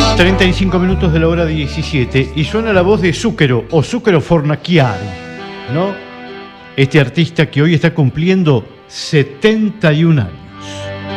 35 minutos de la hora 17 y suena la voz de Zucchero o Zucchero Fornaciari, ¿no? Este artista que hoy está cumpliendo 71 años.